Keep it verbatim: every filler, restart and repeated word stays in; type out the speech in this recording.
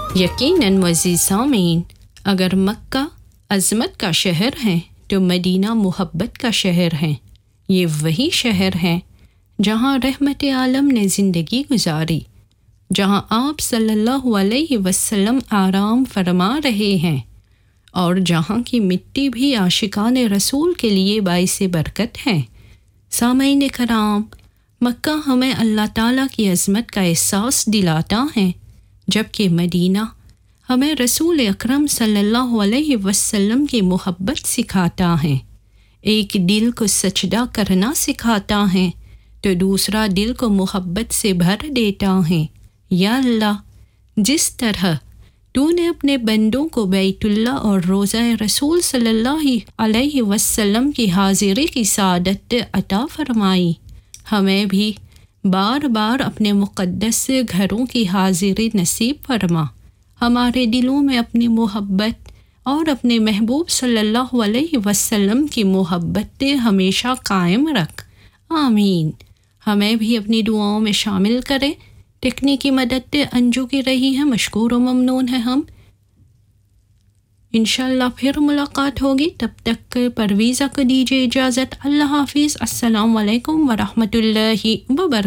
یقیناً معزز سامعین، اگر مکہ عظمت کا شہر ہے تو مدینہ محبت کا شہر ہے۔ یہ وہی شہر ہے جہاں رحمت عالم نے زندگی گزاری، جہاں آپ صلی اللہ علیہ وسلم آرام فرما رہے ہیں، اور جہاں کی مٹی بھی عاشقان رسول کے لیے باعث برکت ہے۔ سامعین کرام، مکہ ہمیں اللہ تعالیٰ کی عظمت کا احساس دلاتا ہے، جبکہ مدینہ ہمیں رسول اکرم صلی اللہ علیہ وسلم کی محبت سکھاتا ہے۔ ایک دل کو سجدہ کرنا سکھاتا ہے تو دوسرا دل کو محبت سے بھر دیتا ہے۔ یا اللہ، جس طرح تو نے اپنے بندوں کو بیت اللہ اور روضہ رسول صلی اللہ علیہ وسلم کی حاضری کی سعادت عطا فرمائی، ہمیں بھی بار بار اپنے مقدس گھروں کی حاضری نصیب فرما۔ ہمارے دلوں میں اپنی محبت اور اپنے محبوب صلی اللہ علیہ وسلم کی محبت ہمیشہ قائم رکھ۔ آمین۔ ہمیں بھی اپنی دعاؤں میں شامل کریں۔ تکنیکی مدد انجو کی رہی ہے، مشکور و ممنون ہے ہم۔ انشاءاللہ پھر ملاقات ہوگی، تب تک پرویزہ کو دیجیے اجازت۔ اللہ حافظ۔ السلام علیکم ورحمۃ اللہ وبرکاتہ۔